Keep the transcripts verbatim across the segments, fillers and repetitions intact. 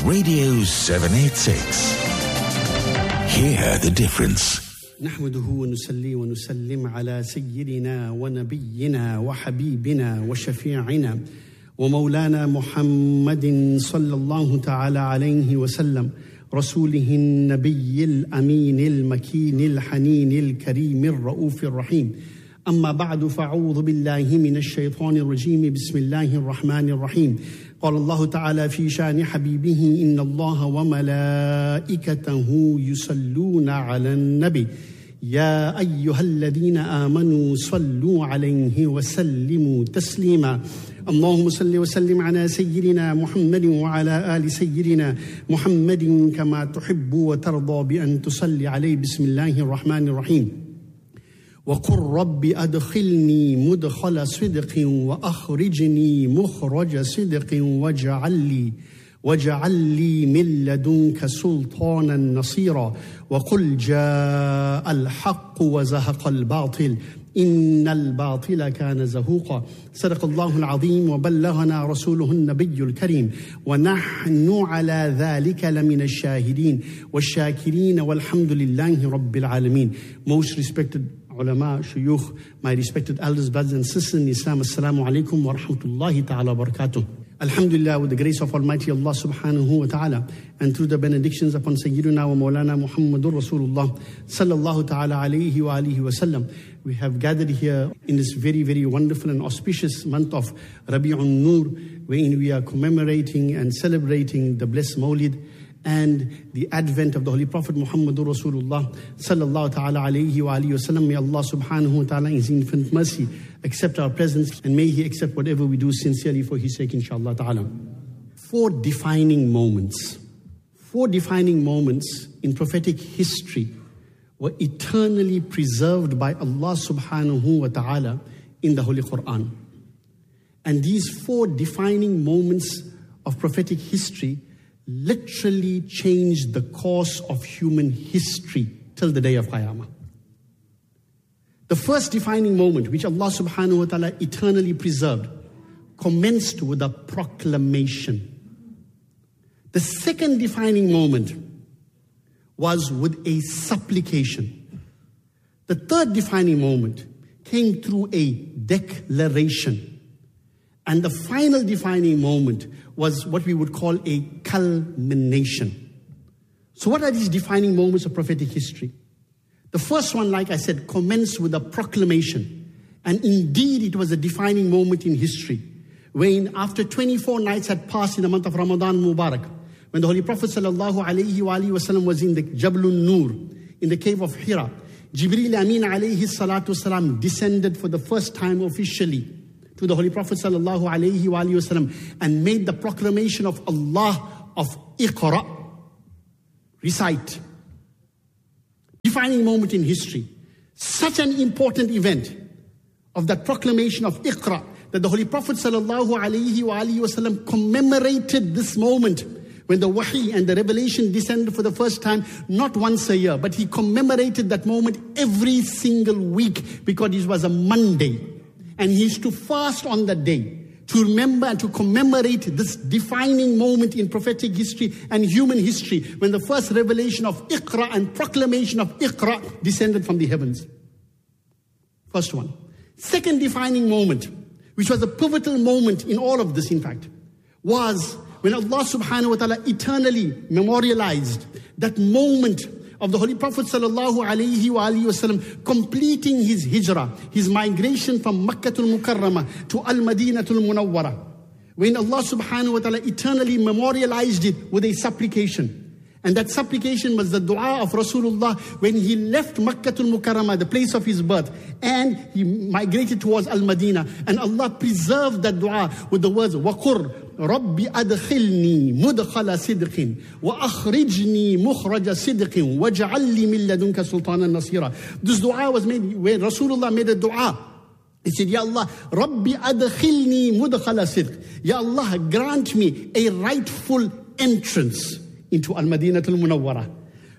Radio seven eighty-six. Hear the difference. نحمده ونصلي ونسلم على سيدنا ونبينا وحبيبنا وشفيعنا ومولانا محمد صلى الله تعالى عليه وسلم رسوله النبي الأمين المكين الحنين الكريم الرؤوف الرحيم. أما بعد فأعوذ بالله من الشيطان الرجيم. بسم الله الرحمن الرحيم. قال الله تعالى في شان حبيبه إن الله وملائكته يصلون على النبي يا أيها الذين آمنوا صلوا عليه وسلموا تسليما. اللهم صل وسلم على سيدنا محمد وعلى آل سيدنا محمد كما تحب وترضى بأن تصلي عليه. بسم الله الرحمن الرحيم. وقل رب أدخلني مدخل صدق وأخرجني مخرج صدق واجعل لي واجعل لي من لدنك سلطانا نصيرا. وقل جاء الحق وزهق الباطل إن الباطل كان زهوقا. صدق الله العظيم وبلغنا رسوله النبي الكريم ونحن على ذلك لمن الشاهدين والشاكرين والحمد لله رب العالمين. Most respected ulama, shuyukh, my respected elders, brothers and sisters in Islam, assalamu alaikum wa rahmatullahi ta'ala wa barakatuh. Alhamdulillah, with the grace of Almighty Allah subhanahu wa ta'ala, and through the benedictions upon Sayyidina wa Maulana Muhammadur Rasulullah sallallahu ta'ala alayhi wa alihi wa sallam, we have gathered here in this very, very wonderful and auspicious month of Rabi'un Nur, wherein we are commemorating and celebrating the blessed Mawlid and the advent of the Holy Prophet Muhammadur Rasulullah sallallahu ta'ala alayhi wa alihi wa sallam. May Allah subhanahu wa ta'ala in His infinite mercy accept our presence, and may He accept whatever we do sincerely for His sake, inshallah ta'ala. Four defining moments, four defining moments in prophetic history were eternally preserved by Allah subhanahu wa ta'ala in the Holy Quran. And these four defining moments of prophetic history literally changed the course of human history till the day of Qiyamah. The first defining moment, which Allah subhanahu wa ta'ala eternally preserved, commenced with a proclamation. The second defining moment was with a supplication. The third defining moment came through a declaration. And the final defining moment was what we would call a culmination. So what are these defining moments of prophetic history? The first one, like I said, commenced with a proclamation. And indeed, it was a defining moment in history, when after twenty-four nights had passed in the month of Ramadan Mubarak, when the Holy Prophet sallallahu alayhi wa alihi wasallam was in the Jablun Nur, in the cave of Hira, Jibreel Amin alayhi salatu wasalam descended for the first time officially to the Holy Prophet sallallahu alayhi wa alihi wasallam and made the proclamation of Allah of Iqra, recite. Defining moment in history. Such an important event of that proclamation of Iqra, that the Holy Prophet sallallahu alayhi wa alihi wasallam commemorated this moment when the wahi and the revelation descended for the first time, not once a year, but he commemorated that moment every single week, because it was a Monday. And he used to fast on that day to remember and to commemorate this defining moment in prophetic history and human history, when the first revelation of Iqra and proclamation of Iqra descended from the heavens. First one. Second defining moment, which was a pivotal moment in all of this, in fact, was when Allah subhanahu wa ta'ala eternally memorialized that moment of the Holy Prophet sallallahu alayhi wa alihi wasallam completing his hijrah, his migration from Makkatul Mukarramah to Al-Madinatul Munawwara, when Allah subhanahu wa ta'ala eternally memorialized it with a supplication. And that supplication was the dua of Rasulullah when he left Makkatul Mukarramah, the place of his birth, and he migrated towards Al-Madinah. And Allah preserved that dua with the words, وَقُرْ رَبِّ أَدْخِلْنِي مُدْخَلَ صِدْقٍ وَأَخْرِجْنِي مُخْرَجَ صِدْقٍ وَاجْعَلْ لِي مِن لَدُنْكَ سُلْطَانًا نَصِيرًا. This dua was made when Rasulullah made a dua. He said, Ya Allah, Rabbi adkhilni mudkhala sidq. Ya Allah, grant me a rightful entrance into Al-Madinatul Munawwara.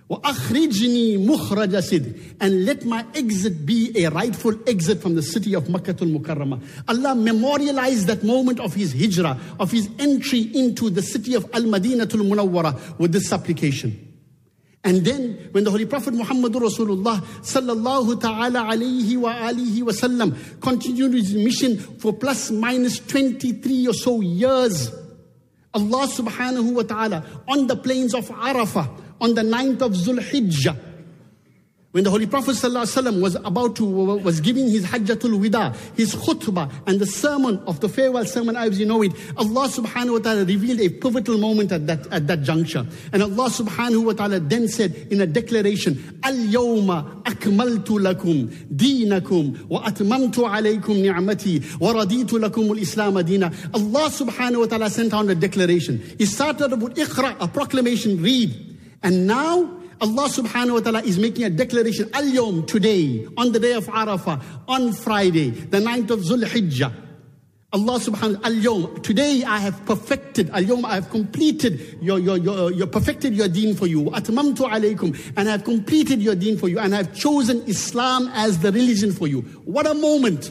وَأَخْرِجْنِي مُخْرَجَ صِدْقٍ, and let my exit be a rightful exit from the city of Makkah al-Mukarramah. Allah memorialized that moment of his hijrah, of his entry into the city of Al-Madinatul Munawwara with this supplication. And then when the Holy Prophet Muhammadur Rasulullah sallallahu ta'ala alayhi wa alihi wa sallam continued his mission for plus minus twenty-three or so years, Allah subhanahu wa ta'ala on the plains of Arafah, on the ninth of Zul Hijjah, when the Holy Prophet ﷺ was about to, was giving his Hajjatul Wida, his khutbah, and the sermon of the farewell sermon as you know it, Allah subhanahu wa ta'ala revealed a pivotal moment at that, at that juncture. And Allah subhanahu wa ta'ala then said in a declaration, Al-yawma akmaltu lakum deenakum wa atmamtu alaykum ni'mati wa raditu lakum al-islam deena. Allah subhanahu wa ta'ala sent out a declaration. He started with Iqra, a proclamation, read. And now Allah subhanahu wa ta'ala is making a declaration, Al-Yawm, today, on the day of Arafah, on Friday, the ninth of Zul Hijjah. Allah subhanahu wa ta'ala, Al-Yawm, today I have perfected, Al-Yawm, I have completed your, your, your, your perfected your deen for you. Atmamtu alaykum, and I have completed your deen for you, and I have chosen Islam as the religion for you. What a moment.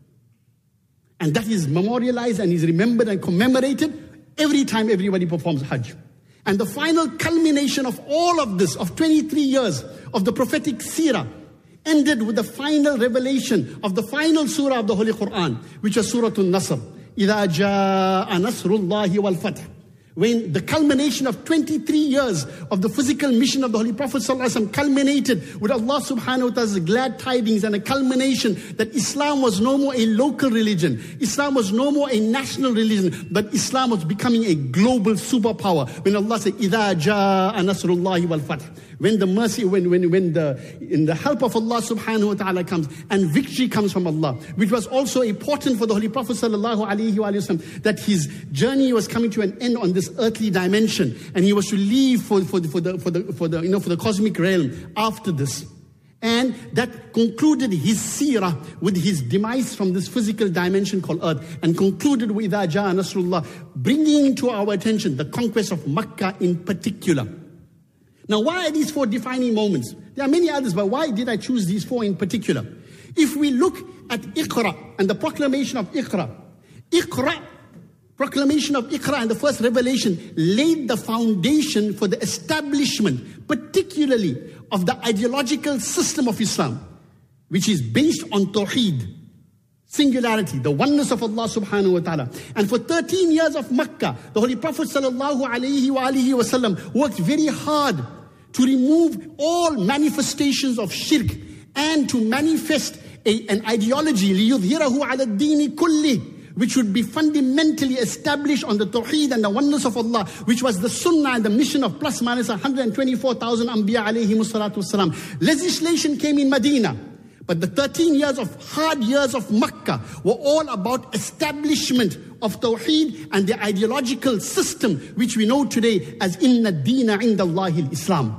And that is memorialized and is remembered and commemorated every time everybody performs Hajj. And the final culmination of all of this, of twenty-three years of the prophetic seerah, ended with the final revelation of the final surah of the Holy Quran, which was Surah An-Nasr. إِذَا جَاءَ نَصْرُ اللَّهِ وَالْفَتْحِ. When the culmination of twenty-three years of the physical mission of the Holy Prophet ﷺ culminated with Allah subhanahu wa ta'ala's glad tidings and a culmination that Islam was no more a local religion. Islam was no more a national religion, but Islam was becoming a global superpower. When Allah said, إِذَا جَاءَ نَصْرُ اللَّهِ وَالْفَتْحِ. When the mercy, when when when the in the help of Allah subhanahu wa ta'ala comes and victory comes from Allah, which was also important for the Holy Prophet sallallahu alaihi wasallam, that his journey was coming to an end on this earthly dimension, and he was to leave for for the, for the for the for the you know for the cosmic realm after this. And that concluded his seerah with his demise from this physical dimension called earth, and concluded with إِذَا جَاءَ نَصْرُ اللَّهِ, bringing to our attention the conquest of Makkah in particular. Now, why are these four defining moments? There are many others, but why did I choose these four in particular? If we look at Iqra and the proclamation of Iqra, Iqra, proclamation of Iqra and the first revelation laid the foundation for the establishment, particularly of the ideological system of Islam, which is based on Tawheed, singularity, the oneness of Allah subhanahu wa ta'ala. And for thirteen years of Makkah, the Holy Prophet sallallahu alayhi wa alihi wa sallam worked very hard to remove all manifestations of shirk and to manifest a, an ideology, لِيُظْهِرَهُ عَلَى الدِّينِ كُلِّهِ, which would be fundamentally established on the Tawheed and the oneness of Allah, which was the Sunnah and the mission of plus minus one hundred twenty-four thousand Anbiya alayhi salatu wasalam. Legislation came in Medina, but the thirteen years of hard years of Makkah were all about establishment of Tawheed and the ideological system which we know today as Inna Deena Inda Allahi Islam.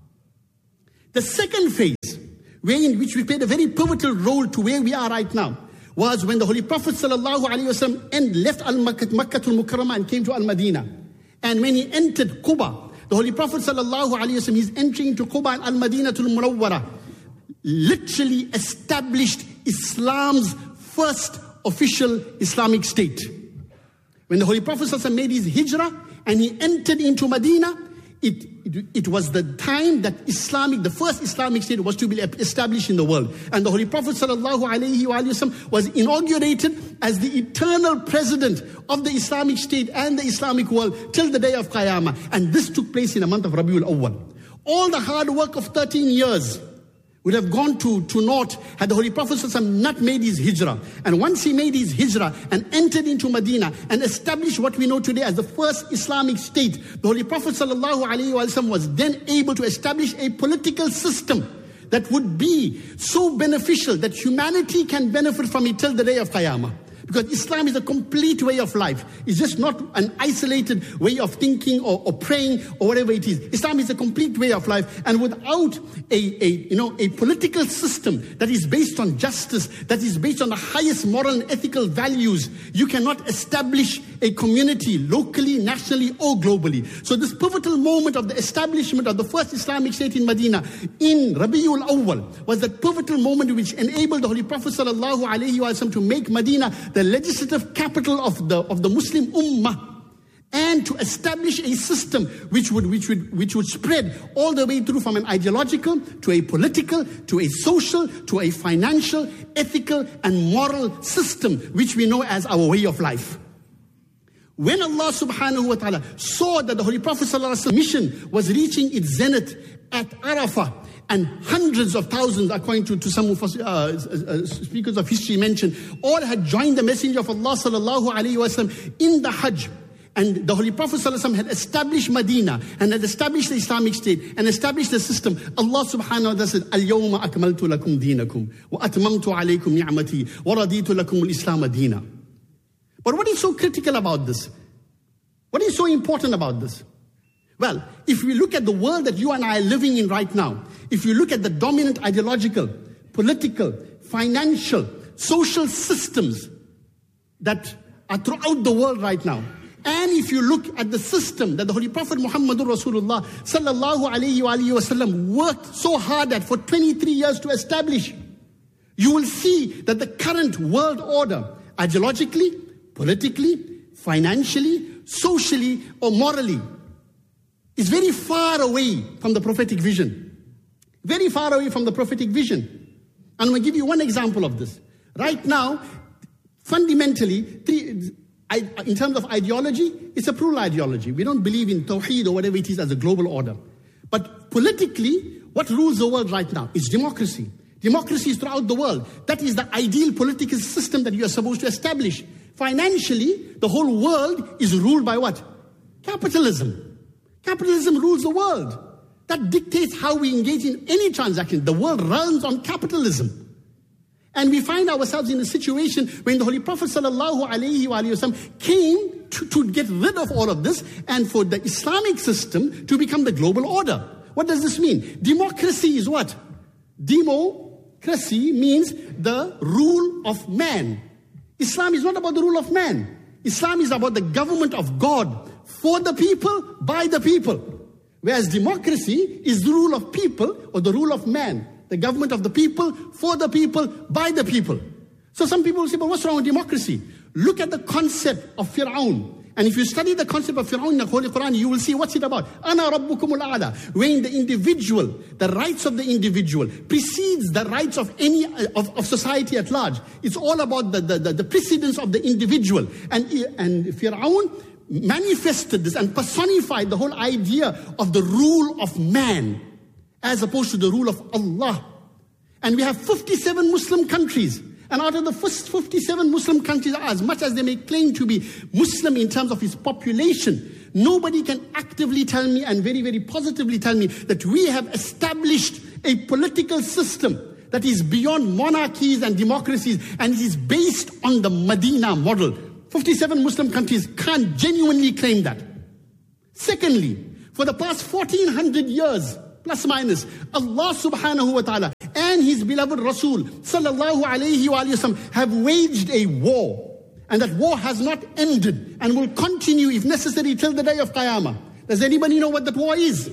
The second phase, wherein which we played a very pivotal role to where we are right now, was when the Holy Prophet sallallahu alaihi wasallam and left Al-Makkah, Makkatul Mukarramah, and came to Al-Madinah. And when he entered Quba, the Holy Prophet sallallahu alaihi wasallam, his entry into Quba and Al-Madinatul Munawwara, literally established Islam's first official Islamic state. When the Holy Prophet sallallahu alaihi wasallam made his hijrah and he entered into Medina, It, it, it was the time that Islamic, the first Islamic state was to be established in the world. And the Holy Prophet sallallahu alaihi wasallam was inaugurated as the eternal president of the Islamic state and the Islamic world till the day of Qiyamah. And this took place in the month of Rabiul Awwal. All the hard work of thirteen years would have gone to, to naught had the Holy Prophet sallallahu alaihi wasallam not made his hijrah. And once he made his hijrah and entered into Medina and established what we know today as the first Islamic state, the Holy Prophet sallallahu alaihi wasallam was then able to establish a political system that would be so beneficial that humanity can benefit from it till the day of Qiyamah. Because Islam is a complete way of life. It's just not an isolated way of thinking or, or praying or whatever it is. Islam is a complete way of life. And without a, a, you know, a political system that is based on justice, that is based on the highest moral and ethical values, you cannot establish a community locally, nationally, or globally. So this pivotal moment of the establishment of the first Islamic state in Medina in Rabiul Awwal was that pivotal moment which enabled the Holy Prophet sallallahu alaihi wasallam to make Medina the legislative capital of the of the Muslim Ummah, and to establish a system which would, which would, which would spread all the way through from an ideological to a political to a social to a financial, ethical and moral system which we know as our way of life. When Allah subhanahu wa ta'ala saw that the Holy Prophet sallallahu alaihi wasallam mission was reaching its zenith at Arafah, and hundreds of thousands, according to, to some of us, uh, uh, speakers of history mentioned, all had joined the Messenger of Allah sallallahu alaihi wasallam in the Hajj. And the Holy Prophet ﷺ had established Medina and had established the Islamic State and established the system. Allah subhanahu wa ta'ala said, Al-yawma akmaltu lakum deenakum wa atmamtu alaykum ni'mati wa raditu lakum al-Islam deena. But what is so critical about this? What is so important about this? Well, if we look at the world that you and I are living in right now, if you look at the dominant ideological, political, financial, social systems that are throughout the world right now, and if you look at the system that the Holy Prophet Muhammadur Rasulullah sallallahu alayhi wa alayhi wa sallam worked so hard at for twenty-three years to establish, you will see that the current world order, ideologically, politically, financially, socially, or morally, is very far away from the prophetic vision. Very far away from the prophetic vision. And I'm going to give you one example of this. Right now, fundamentally, three, I, in terms of ideology, it's a plural ideology. We don't believe in Tawheed or whatever it is as a global order. But politically, what rules the world right now is democracy. Democracy is throughout the world. That is the ideal political system that you are supposed to establish. Financially, the whole world is ruled by what? Capitalism. Capitalism rules the world. That dictates how we engage in any transaction. The world runs on capitalism. And we find ourselves in a situation when the Holy Prophet sallallahu alaihi wasallam came to, to get rid of all of this and for the Islamic system to become the global order. What does this mean? Democracy is what? Democracy means the rule of man. Islam is not about the rule of man. Islam is about the government of God for the people, by the people. Whereas democracy is the rule of people or the rule of man. The government of the people, for the people, by the people. So some people will say, but what's wrong with democracy? Look at the concept of Fir'aun. And if you study the concept of Fir'aun in the Holy Quran, you will see what's it about. Ana rabbukumul a'la. When the individual, the rights of the individual precedes the rights of any of, of society at large. It's all about the, the, the, the precedence of the individual. And, and Fir'aun manifested this and personified the whole idea of the rule of man, as opposed to the rule of Allah. And we have fifty-seven Muslim countries. And out of the first fifty-seven Muslim countries, as much as they may claim to be Muslim in terms of its population, nobody can actively tell me and very, very positively tell me that we have established a political system that is beyond monarchies and democracies, and it is based on the Medina model. fifty-seven Muslim countries can't genuinely claim that. Secondly, for the past fourteen hundred years, plus minus, Allah subhanahu wa ta'ala and His beloved Rasul sallallahu alayhi wa sallam have waged a war. And that war has not ended and will continue if necessary till the day of Qiyamah. Does anybody know what that war is?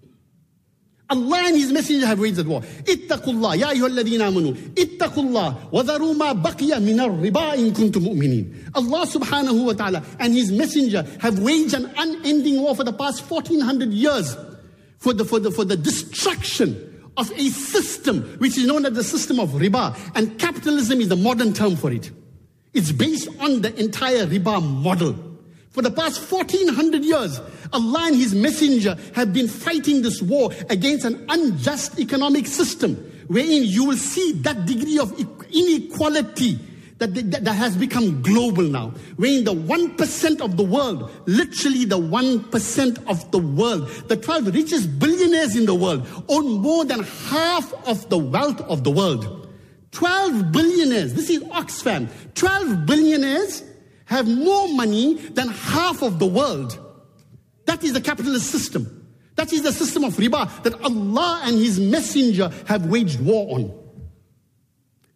Allah and His Messenger have waged that war. Ittaqullah, ya ayyuhalladhina amanu. Ittaqullah, wa dharu ma baqiya min ar-riba in kuntum mu'minin. Allah subhanahu wa ta'ala and His Messenger have waged an unending war for the past fourteen hundred years. For the, for, the, for the destruction of a system which is known as the system of riba. And capitalism is the modern term for it. It's based on the entire riba model. For the past fourteen hundred years, Allah and His Messenger have been fighting this war against an unjust economic system, wherein you will see that degree of inequality that, that, that has become global now. Wherein the one percent of the world, literally the one percent of the world, the twelve richest billionaires in the world, own more than half of the wealth of the world. twelve billionaires, this is Oxfam, twelve billionaires have more money than half of the world. That is the capitalist system. That is the system of riba that Allah and His Messenger have waged war on.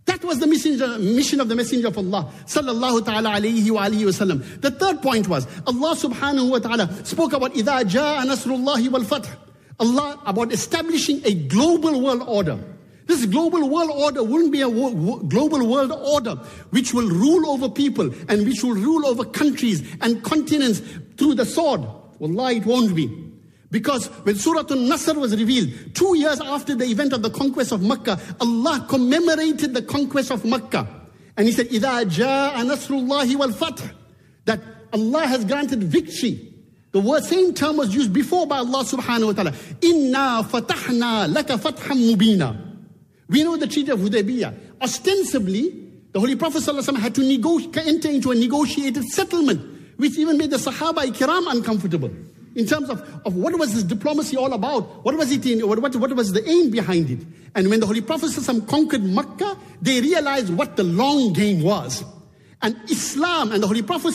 That was the messenger, mission of the Messenger of Allah, sallallahu ta'ala alayhi wa alihi wa sallam. The third point was, Allah subhanahu wa ta'ala spoke about إِذَا جَاءَ نَصْرُ اللَّهِ وَالْفَتْحِ. Allah, about establishing a global world order. This global world order wouldn't be a wo- wo- global world order which will rule over people and which will rule over countries and continents through the sword. Wallahi, it won't be. Because when Surah An-Nasr was revealed, two years after the event of the conquest of Makkah, Allah commemorated the conquest of Makkah. And He said, إِذَا جَاءَ نَصْرُ اللَّهِ وَالْفَتْحِ. That Allah has granted victory. The word, same term was used before by Allah subhanahu wa ta'ala. إِنَّا فَتَحْنَا لَكَ فَتْحًا مُبِينًا. We know the Treaty of Hudaybiyah. Ostensibly, the Holy Prophet ﷺ had to nego- enter into a negotiated settlement, which even made the Sahaba Kiram uncomfortable. In terms of, of what was this diplomacy all about? What was it in, what, what, what was the aim behind it? And when the Holy Prophet ﷺ conquered Makkah, they realized what the long game was. And Islam and the Holy Prophet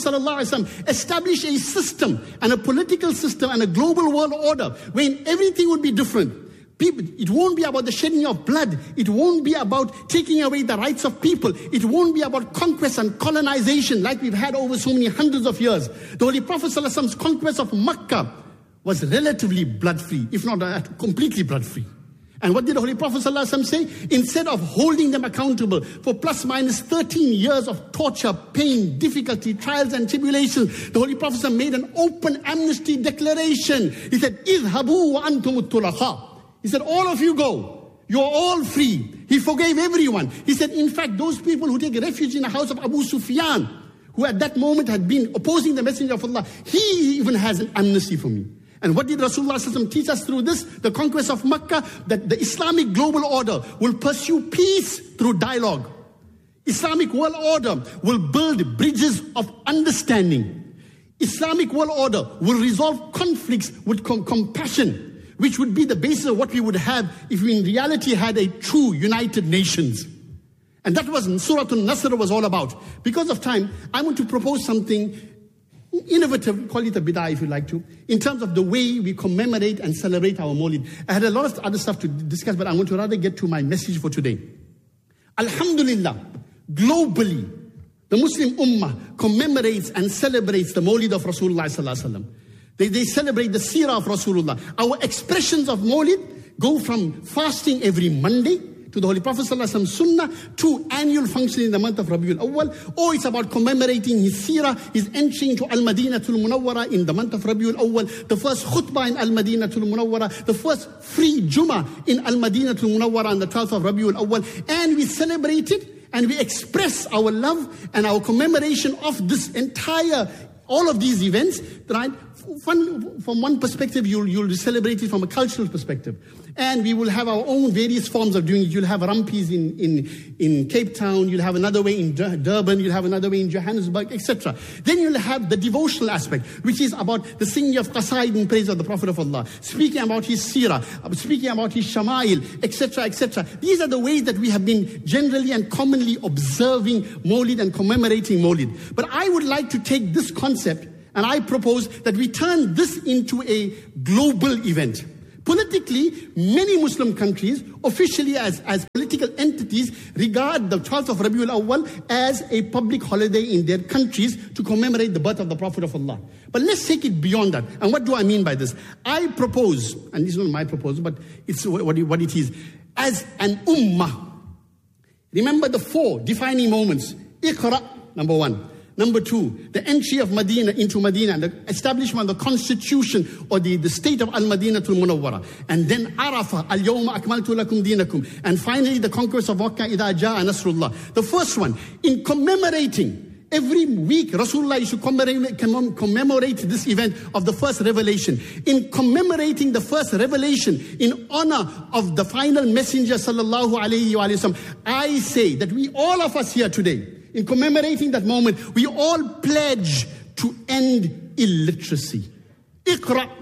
ﷺ established a system and a political system and a global world order wherein everything would be different. People, it won't be about the shedding of blood. It won't be about taking away the rights of people. It won't be about conquest and colonization like we've had over so many hundreds of years. The Holy Prophet ﷺ's conquest of Makkah was relatively blood-free, if not uh, completely blood-free. And what did the Holy Prophet ﷺ say? Instead of holding them accountable for plus minus thirteen years of torture, pain, difficulty, trials and tribulations, the Holy Prophet ﷺ made an open amnesty declaration. He said, اِذْهَبُوا وَأَنْتُمُ الطُّلَقَاءُ. He said, all of you go. You're all free. He forgave everyone. He said, in fact, those people who take refuge in the house of Abu Sufyan, who at that moment had been opposing the Messenger of Allah, he even has an amnesty for me. And what did Rasulullah sallallahu alaihi wasallam teach us through this? The conquest of Makkah, that the Islamic global order will pursue peace through dialogue. Islamic world order will build bridges of understanding. Islamic world order will resolve conflicts with com- compassion, which would be the basis of what we would have if we in reality had a true United Nations. And that was Surah An-Nasr was all about. Because of time, I want to propose something innovative, call it a bid'ah if you like to, in terms of the way we commemorate and celebrate our Mawlid. I had a lot of other stuff to discuss, but I want to rather get to my message for today. Alhamdulillah, globally, the Muslim Ummah commemorates and celebrates the Mawlid of Rasulullah sallallahu alaihi wasallam. They, they celebrate the seerah of Rasulullah. Our expressions of Mawlid go from fasting every Monday to the Holy Prophet ﷺ Sunnah to annual function in the month of Rabiul Awwal, or it's about commemorating his seerah, his entry into Al-Madinatul Munawwara in the month of Rabiul Awwal, the first khutbah in Al-Madinatul Munawwara, the first free Jummah in Al-Madinatul Munawwara on the twelfth of Rabiul Awwal, and we celebrate it and we express our love and our commemoration of this entire, all of these events, right? From, from one perspective, you'll, you'll celebrate it from a cultural perspective. And we will have our own various forms of doing it. You'll have Rampis in, in, in Cape Town, you'll have another way in Durban, you'll have another way in Johannesburg, et cetera. Then you'll have the devotional aspect, which is about the singing of qasaid in praise of the Prophet of Allah, speaking about his seerah, speaking about his shama'il, et cetera, et cetera. These are the ways that we have been generally and commonly observing Mawlid and commemorating Mawlid. But I would like to take this concept and I propose that we turn this into a global event. Politically, many Muslim countries, officially as, as political entities, regard the twelfth of Rabiul Awwal as a public holiday in their countries to commemorate the birth of the Prophet of Allah. But let's take it beyond that. And what do I mean by this? I propose, and this is not my proposal, but it's what it is, as an ummah. Remember the four defining moments. Iqra, number one. Number two, the entry of Medina into Medina, the establishment of the constitution or the, the state of Al-Madinatul Munawwara. And then Arafah, Al-Yawma Akmaltu Lakum Dinakum. And finally, the conquest of Makkah, Idha Ja'a Nasrullah. The first one, in commemorating, every week Rasulullah used to commemorate, commemorate this event of the first revelation. In commemorating the first revelation in honor of the final messenger sallallahu alayhi wa sallam, I say that we, all of us here today, in commemorating that moment, we all pledge to end illiteracy. Iqra.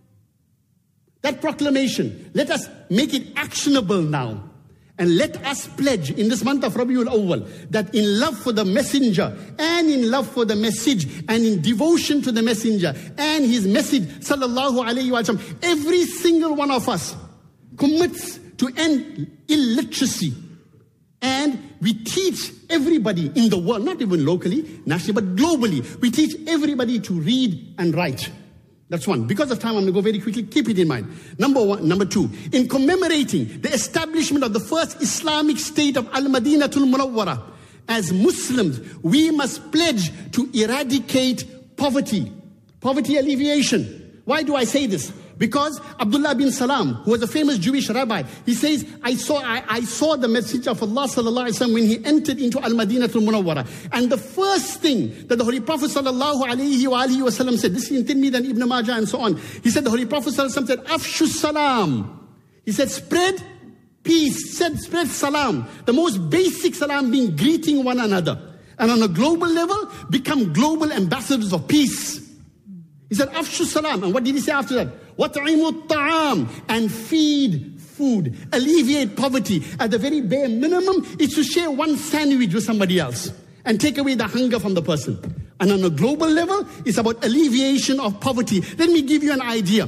That proclamation, let us make it actionable now. And let us pledge in this month of Rabiul Awwal that in love for the messenger and in love for the message and in devotion to the messenger and his message, sallallahu alayhi wa sallam, every single one of us commits to end illiteracy And we teach everybody in the world, not even locally, nationally, but globally. We teach everybody to read and write. That's one. Because of time, I'm going to go very quickly. Keep it in mind. Number one. Number two, in commemorating the establishment of the first Islamic state of Al-Madinatul Munawwara, as Muslims, we must pledge to eradicate poverty. Poverty alleviation. Why do I say this? Because Abdullah bin Salam, who was a famous Jewish rabbi, he says, I saw I, I saw the Messenger of Allah sallallahu alaihi wasallam when he entered into Al-Madinatul Munawwara. And the first thing that the Holy Prophet sallallahu alaihi wasallam said, this is in Tirmidhi and Ibn Majah and so on. He said, the Holy Prophet sallallahu alaihi wasallam said, Afshu salam. He said, spread peace, said spread salam. The most basic salam being greeting one another. And on a global level, become global ambassadors of peace. He said, Afshu salam. And what did he say after that? وَطْعِمُوا الطَّعَامِ, and feed food, alleviate poverty. At the very bare minimum, it's to share one sandwich with somebody else and take away the hunger from the person. And on a global level, it's about alleviation of poverty. Let me give you an idea.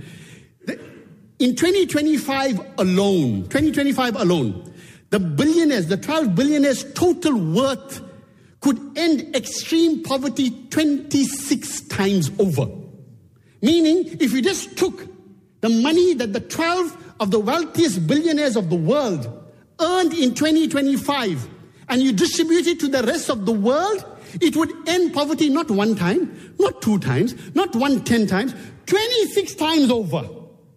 In twenty twenty-five alone, twenty twenty-five alone, the billionaires, the twelve billionaires' total worth could end extreme poverty twenty-six times over. Meaning, if you just took the money that the twelve of the wealthiest billionaires of the world earned in twenty twenty-five and you distribute it to the rest of the world, it would end poverty not one time, not two times, not one ten times, twenty-six times over.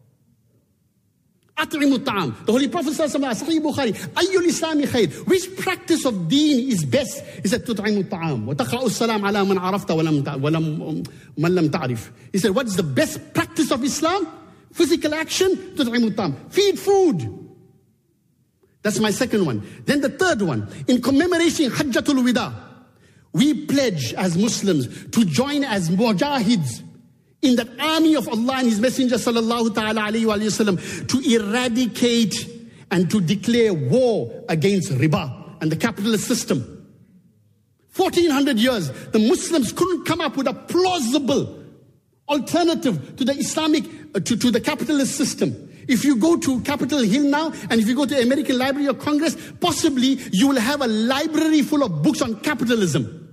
أطعموا الطعام. The Holy Prophet sallallahu alaihi wasallam, Sahih Bukhari, أي الإسلام خير? Which practice of deen is best? He said, تطعم الطعام وتقرأ السلام على من عرفت ولم ولم من لم تعرف. He said, what is the best practice of Islam? Physical action, تطعم الطعام. Feed food. That's my second one. Then the third one, in commemorating Hajjatul Wida, we pledge as Muslims to join as mujahids in that army of Allah and His Messenger sallallahu ta'ala alayhi wa sallam to eradicate and to declare war against riba and the capitalist system. fourteen hundred years, the Muslims couldn't come up with a plausible alternative to the Islamic, uh, to, to the capitalist system. If you go to Capitol Hill now, and if you go to American Library of Congress, possibly you will have a library full of books on capitalism.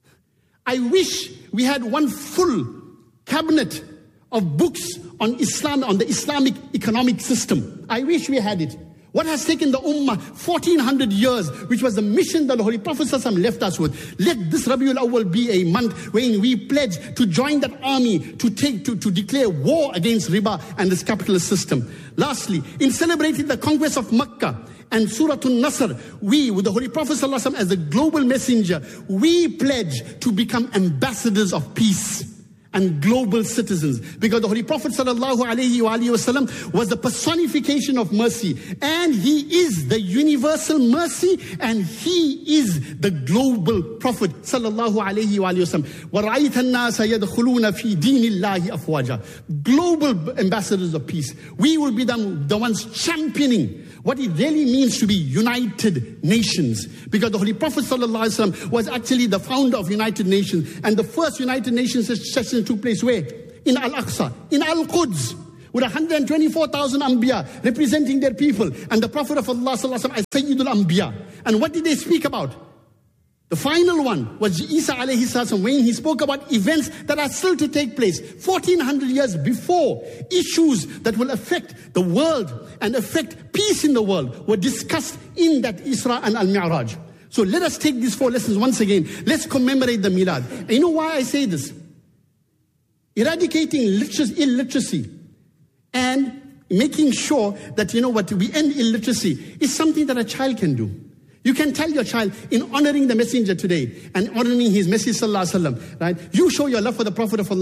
I wish we had one full cabinet of books on Islam, on the Islamic economic system. I wish we had it. What has taken the Ummah fourteen hundred years, which was the mission that the Holy Prophet ﷺ left us with. Let this Rabiul Awwal be a month wherein we pledge to join that army to take to, to declare war against riba and this capitalist system. Lastly, in celebrating the conquest of Makkah and Surah An-Nasr, we, with the Holy Prophet ﷺ as the global messenger, we pledge to become ambassadors of peace and global citizens, because the Holy Prophet sallallahu alaihi wasallam was the personification of mercy, and he is the universal mercy, and he is the global Prophet sallallahu alaihi wasallam. وَرَأَيْتَ النَّاسَ يَدْخُلُونَ فِي دِينِ اللَّهِ أَفْوَاجًا. Global ambassadors of peace. We will be the, the ones championing what it really means to be United Nations. Because the Holy Prophet ﷺ was actually the founder of United Nations. And the first United Nations session took place where? In Al-Aqsa, in Al-Quds, with one hundred twenty-four thousand Anbiya representing their people. And the Prophet of Allah ﷺ as Sayyidul Anbiya. And what did they speak about? The final one was Isa alayhi salam, when he spoke about events that are still to take place fourteen hundred years before. Issues that will affect the world and affect peace in the world were discussed in that Isra and Al-Mi'raj. So let us take these four lessons once again. Let's commemorate the Milad. And you know why I say this? Eradicating illiteracy and making sure that, you know what, we end illiteracy is something that a child can do. You can tell your child, in honoring the messenger today and honoring his message sallallahu alaihi wasallam, right? You show your love for the Prophet of Allah.